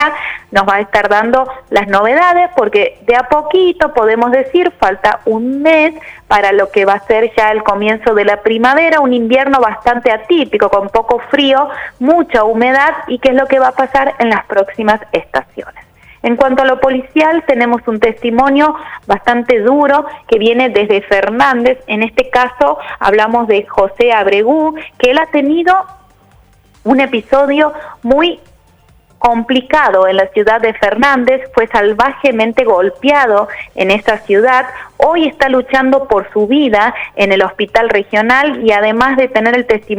nos va a estar dando las novedades, porque de a poquito podemos decir, falta un mes para lo que va a ser ya el comienzo de la primavera, un invierno bastante atípico, con poco frío, mucha humedad, y qué es lo que va a pasar en las próximas estaciones. En cuanto a lo policial, tenemos un testimonio bastante duro que viene desde Fernández. En este caso hablamos de José Abregú, que él ha tenido un episodio muy complicado en la ciudad de Fernández, fue salvajemente golpeado en esta ciudad, hoy está luchando por su vida en el hospital regional, y además de tener el testimonio